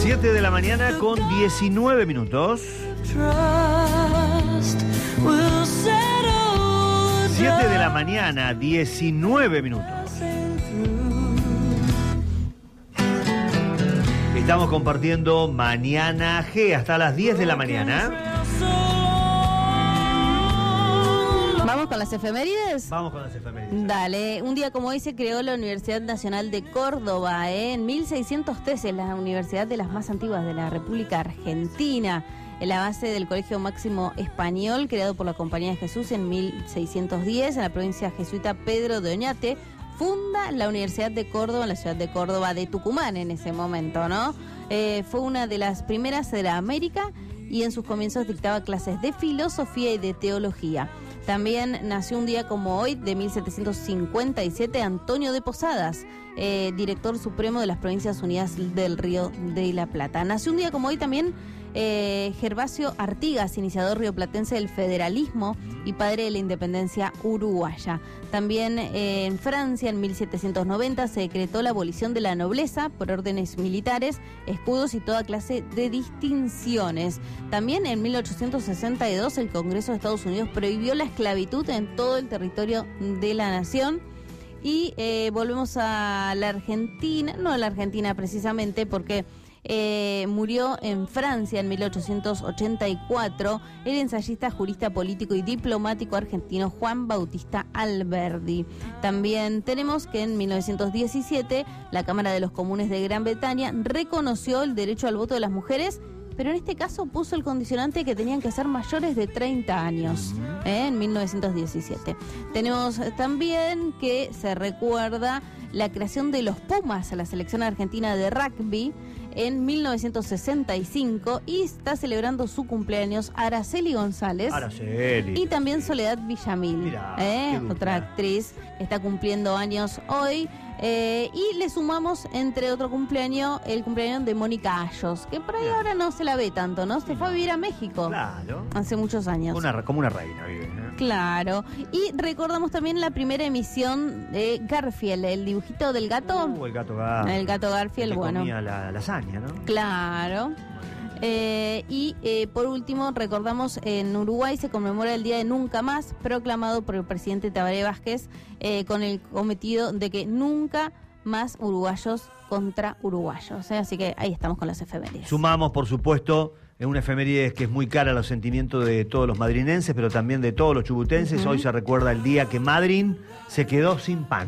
7 de la mañana con 19 minutos. 7 de la mañana, 19 minutos. Estamos compartiendo Mañana G hasta las 10 de la mañana. ¿Vamos con las efemérides? Vamos con las efemérides. Dale, un día como hoy se creó la Universidad Nacional de Córdoba, en 1613, la universidad de las más antiguas de la República Argentina, en la base del Colegio Máximo Español, creado por la Compañía de Jesús en 1610, en la provincia jesuita Pedro de Oñate, funda la Universidad de Córdoba en la ciudad de Córdoba de Tucumán en ese momento, ¿no? Fue una de las primeras de la América y en sus comienzos dictaba clases de filosofía y de teología. También nació un día como hoy, de 1757, Antonio de Posadas, director supremo de las Provincias Unidas del Río de la Plata. Nació un día como hoy también Gervasio Artigas, iniciador rioplatense del federalismo y padre de la independencia uruguaya. También en Francia, en 1790, se decretó la abolición de la nobleza por órdenes militares, escudos y toda clase de distinciones. También en 1862, el Congreso de Estados Unidos prohibió la esclavitud en todo el territorio de la nación. Y volvemos a la Argentina, no a la Argentina precisamente, porque murió en Francia en 1884 el ensayista, jurista, político y diplomático argentino Juan Bautista Alberdi. También tenemos que en 1917 la Cámara de los Comunes de Gran Bretaña reconoció el derecho al voto de las mujeres, pero en este caso puso el condicionante que tenían que ser mayores de 30 años, en 1917. Tenemos también que se recuerda la creación de los Pumas a la selección argentina de rugby en 1965 y está celebrando su cumpleaños Araceli González. Araceli. Y también Soledad Villamil, Mirá, otra actriz que está cumpliendo años hoy. Y le sumamos, entre otro cumpleaños, el cumpleaños de Mónica Ayos, que por ahí ahora no se la ve tanto, ¿no? Se fue a vivir a México. Claro. Hace muchos años. Como una reina vive, ¿eh? Claro. Y recordamos también la primera emisión de Garfield, el dibujito del gato. El gato Garfield. El gato Garfield, que bueno. comía la lasaña, ¿no? Claro. Por último, recordamos, en Uruguay se conmemora el Día de Nunca Más, proclamado por el presidente Tabaré Vázquez, con el cometido de que nunca más uruguayos contra uruguayos. Así que ahí estamos con las efemérides. Sumamos, por supuesto, en una efeméride que es muy cara a los sentimientos de todos los madrinenses, pero también de todos los chubutenses. Hoy se recuerda el día que Madryn se quedó sin pan.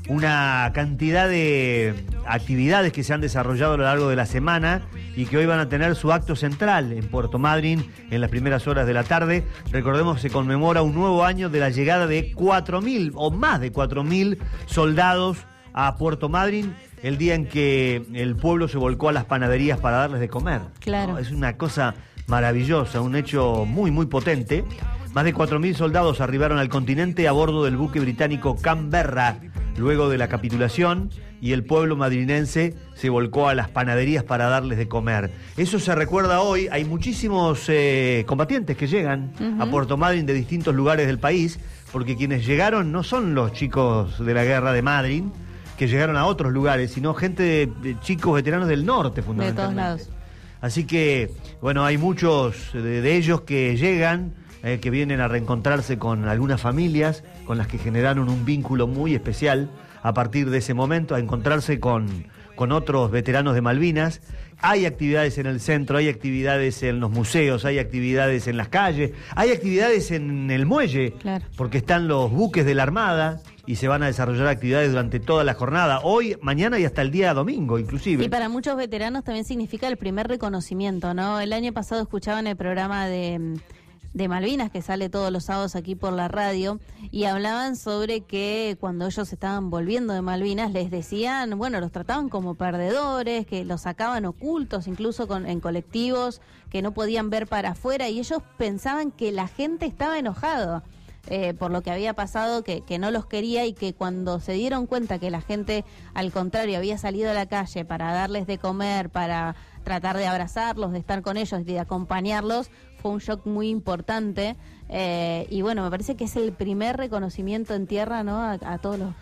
Una cantidad de actividades que se han desarrollado a lo largo de la semana y que hoy van a tener su acto central en Puerto Madryn en las primeras horas de la tarde. Recordemos, se conmemora un nuevo año de la llegada de 4.000 o más de 4.000 soldados a Puerto Madryn, el día en que el pueblo se volcó a las panaderías para darles de comer. Claro. ¿No? Es una cosa maravillosa, un hecho muy, muy potente. Más de 4.000 soldados arribaron al continente a bordo del buque británico Canberra luego de la capitulación, y el pueblo madrinense se volcó a las panaderías para darles de comer. Eso se recuerda hoy. Hay muchísimos combatientes que llegan a Puerto Madryn de distintos lugares del país, porque quienes llegaron no son los chicos de la guerra de Madryn, que llegaron a otros lugares, sino gente de chicos veteranos del norte, fundamentalmente. De todos lados. Así que, bueno, hay muchos de ellos que llegan, que vienen a reencontrarse con algunas familias con las que generaron un vínculo muy especial a partir de ese momento, a encontrarse con otros veteranos de Malvinas. Hay actividades en el centro, hay actividades en los museos, hay actividades en las calles, hay actividades en el muelle, claro, porque están los buques de la Armada y se van a desarrollar actividades durante toda la jornada, hoy, mañana y hasta el día domingo inclusive. Y para muchos veteranos también significa el primer reconocimiento, ¿no? El año pasado escuchaba en el programa de Malvinas, que sale todos los sábados aquí por la radio, y hablaban sobre que cuando ellos estaban volviendo de Malvinas les decían, bueno, los trataban como perdedores, que los sacaban ocultos, incluso en colectivos que no podían ver para afuera, y ellos pensaban que la gente estaba enojado por lo que había pasado, que no los quería, y que cuando se dieron cuenta que la gente, al contrario, había salido a la calle para darles de comer, para tratar de abrazarlos, de estar con ellos, de acompañarlos, fue un shock muy importante. Y bueno, me parece que es el primer reconocimiento en tierra, ¿no? A todos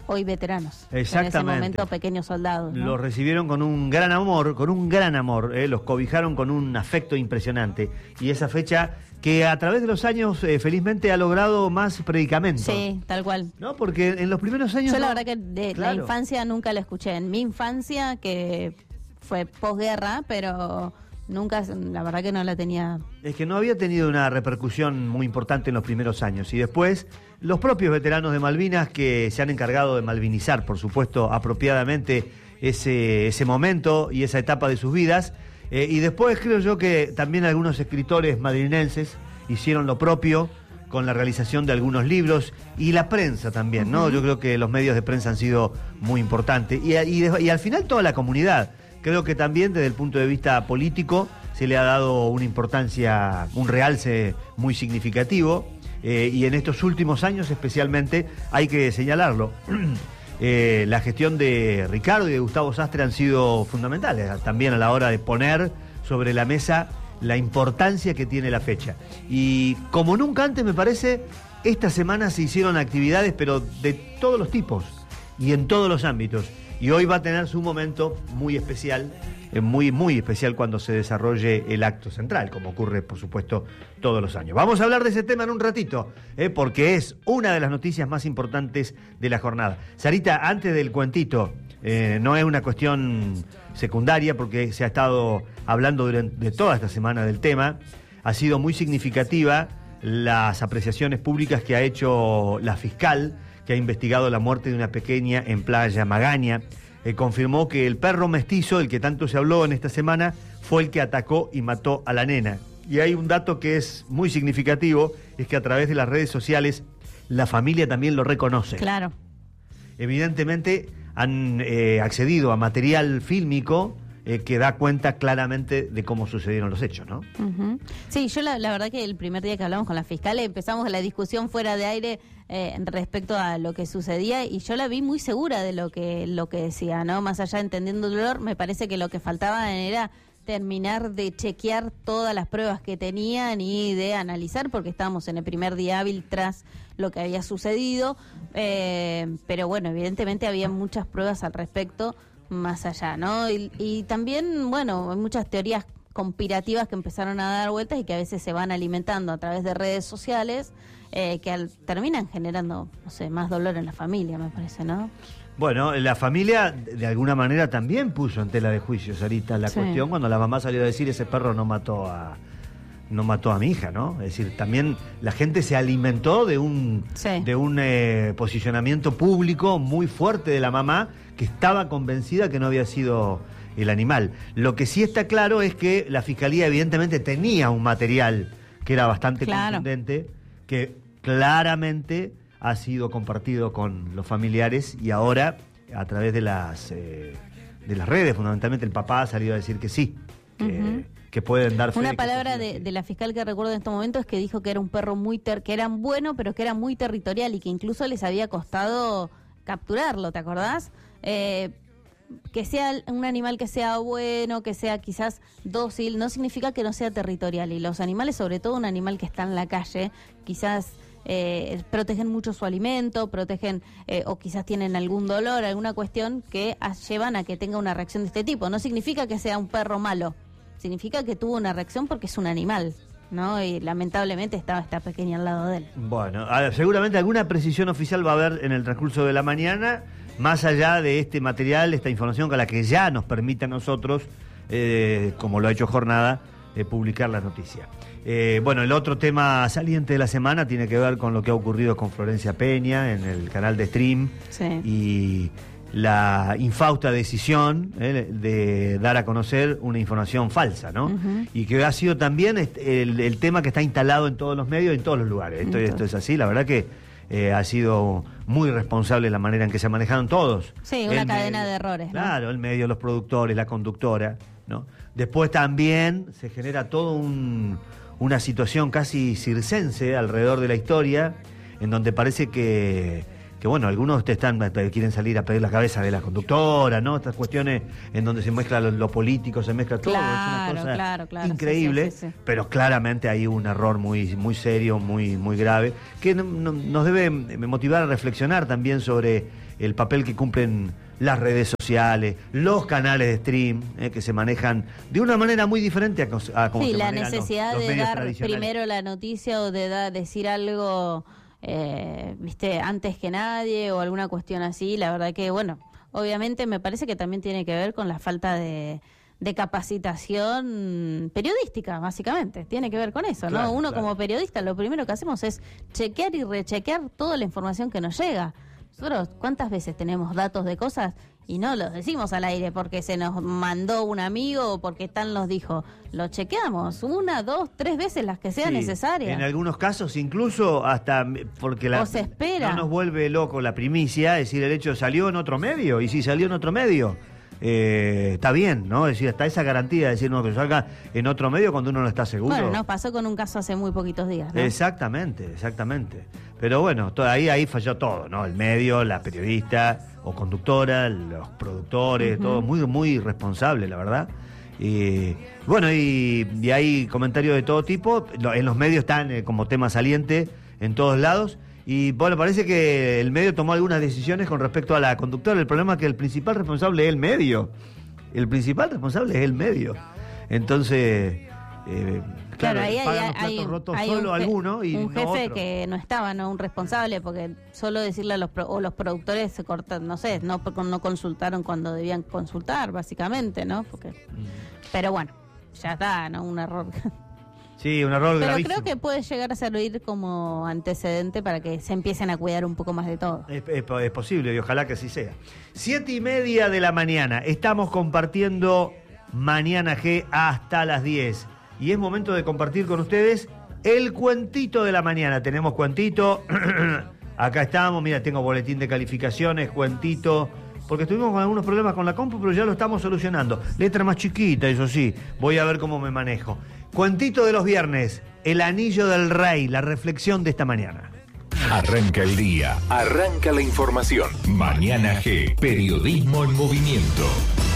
hoy veteranos. Exactamente. En ese momento pequeños soldados, ¿no? Los recibieron con un gran amor, los cobijaron con un afecto impresionante. Y esa fecha que a través de los años, felizmente, ha logrado más predicamentos. Sí, tal cual. ¿No? Porque en los primeros años... Yo la verdad que de la Claro. infancia nunca la escuché. En mi infancia, que fue posguerra, pero nunca, la verdad que no la tenía. Es que no había tenido una repercusión muy importante en los primeros años. Y después, los propios veteranos de Malvinas que se han encargado de malvinizar, por supuesto, apropiadamente ese momento y esa etapa de sus vidas. Y después creo yo que también algunos escritores madrinenses hicieron lo propio con la realización de algunos libros y la prensa también, ¿no? Yo creo que los medios de prensa han sido muy importantes. Y al final toda la comunidad. Creo que también desde el punto de vista político se le ha dado una importancia, un realce muy significativo. Y en estos últimos años especialmente hay que señalarlo. La gestión de Ricardo y de Gustavo Sastre han sido fundamentales también a la hora de poner sobre la mesa la importancia que tiene la fecha. Y como nunca antes, me parece, esta semana se hicieron actividades, pero de todos los tipos y en todos los ámbitos. Y hoy va a tener su momento muy especial, muy especial cuando se desarrolle el acto central, como ocurre, por supuesto, todos los años. Vamos a hablar de ese tema en un ratito, porque es una de las noticias más importantes de la jornada. Sarita, antes del cuentito, no es una cuestión secundaria, porque se ha estado hablando durante toda esta semana del tema. Ha sido muy significativa las apreciaciones públicas que ha hecho la fiscal, que ha investigado la muerte de una pequeña en Playa Magaña. Confirmó que el perro mestizo, el que tanto se habló en esta semana, fue el que atacó y mató a la nena. Y hay un dato que es muy significativo, es que a través de las redes sociales la familia también lo reconoce. Claro. Evidentemente han accedido a material fílmico que da cuenta claramente de cómo sucedieron los hechos, ¿no? Uh-huh. Sí, yo la verdad que el primer día que hablamos con la fiscal empezamos la discusión fuera de aire respecto a lo que sucedía y yo la vi muy segura de lo que decía, ¿no? Más allá de entendiendo el dolor, me parece que lo que faltaba era terminar de chequear todas las pruebas que tenían y de analizar, porque estábamos en el primer día hábil tras lo que había sucedido, pero bueno, evidentemente había muchas pruebas al respecto más allá, ¿no? Y también, bueno, hay muchas teorías conspirativas que empezaron a dar vueltas y que a veces se van alimentando a través de redes sociales, que terminan generando, no sé, más dolor en la familia, me parece, ¿no? Bueno, la familia de alguna manera también puso en tela de juicio, Sarita, la cuestión cuando la mamá salió a decir ese perro no mató a mi hija, ¿no? Es decir, también la gente se alimentó de un posicionamiento público muy fuerte de la mamá, que estaba convencida que no había sido el animal. Lo que sí está claro es que la Fiscalía evidentemente tenía un material que era bastante contundente, que claramente ha sido compartido con los familiares y ahora, a través de las redes, fundamentalmente el papá ha salido a decir que sí, que pueden dar fe. Una palabra de la fiscal que recuerdo en este momento es que dijo que era un perro que era bueno, pero que era muy territorial y que incluso les había costado capturarlo, ¿te acordás? Que sea un animal que sea bueno, que sea quizás dócil, no significa que no sea territorial. Y los animales, sobre todo un animal que está en la calle, quizás protegen mucho su alimento, protegen o quizás tienen algún dolor, alguna cuestión que llevan a que tenga una reacción de este tipo. No significa que sea un perro malo, significa que tuvo una reacción porque es un animal, ¿no? Y lamentablemente estaba esta pequeña al lado de él. Bueno, seguramente alguna precisión oficial va a haber en el transcurso de la mañana, más allá de este material, esta información con la que ya nos permite a nosotros, como lo ha hecho Jornada, publicar la noticia. Bueno, el otro tema saliente de la semana tiene que ver con lo que ha ocurrido con Florencia Peña en el canal de Stream y la infausta decisión de dar a conocer una información falsa, ¿no? Y que ha sido también el tema que está instalado en todos los medios, en todos los lugares. Esto es así, la verdad que ha sido muy responsable la manera en que se manejaron todos. Sí, una cadena de errores, ¿no? Claro, el medio, los productores, la conductora, ¿no? Después también se genera toda una situación casi circense alrededor de la historia, en donde parece que bueno, algunos quieren salir a pedir la cabeza de la conductora, ¿no? Estas cuestiones en donde se mezcla lo político, se mezcla todo, claro, es una cosa claro, increíble, sí. Pero claramente hay un error muy serio, muy grave, que nos debe motivar a reflexionar también sobre el papel que cumplen las redes sociales, los canales de stream, que se manejan de una manera muy diferente a como se la manejan necesidad los de medios dar tradicionales. primero la noticia o de decir algo, viste, antes que nadie o alguna cuestión así, la verdad que, bueno, obviamente me parece que también tiene que ver con la falta de capacitación periodística, básicamente. Tiene que ver con eso, Claro, ¿no? Uno claro. como periodista lo primero que hacemos es chequear y rechequear toda la información que nos llega. Nosotros, ¿cuántas veces tenemos datos de cosas y no los decimos al aire porque se nos mandó un amigo o porque Tan los dijo? Lo chequeamos 1, 2, 3 veces las que sean Sí, necesarias. En algunos casos incluso hasta porque O se espera. no nos vuelve loco la primicia, es decir, el hecho salió en otro medio, y si salió en otro medio, está bien, ¿no? Es decir, hasta esa garantía de decir no, que salga en otro medio cuando uno no está seguro. Bueno, nos pasó con un caso hace muy poquitos días, ¿no? Exactamente. Pero bueno, ahí falló todo, ¿no? El medio, la periodista o conductora, los productores, todo muy, muy responsable, la verdad. Y bueno, y hay comentarios de todo tipo. En los medios están como tema saliente en todos lados. Y bueno, parece que el medio tomó algunas decisiones con respecto a la conductora. El problema es que el principal responsable es el medio. El principal responsable es el medio. Entonces, Claro, ahí pagan los platos rotos hay solo alguno y un no jefe otro. que no estaba, ¿no? Un responsable, porque solo decirle a los productores se cortan, no sé, no consultaron cuando debían consultar, básicamente, ¿no? Porque, pero bueno, ya está, ¿no? Un error. Sí, un error Pero gravísimo. creo que puede llegar a servir como antecedente para que se empiecen a cuidar un poco más de todo. Es posible y ojalá que así sea. 7:30 de la mañana. Estamos compartiendo Mañana G hasta las 10. Y es momento de compartir con ustedes el cuentito de la mañana. Tenemos cuentito. Acá estamos. Mira, tengo boletín de calificaciones, cuentito. Porque estuvimos con algunos problemas con la compu, pero ya lo estamos solucionando. Letra más chiquita, eso sí. Voy a ver cómo me manejo. Cuentito de los viernes. El anillo del rey. La reflexión de esta mañana. Arranca el día, arranca la información. Mañana G, periodismo en movimiento.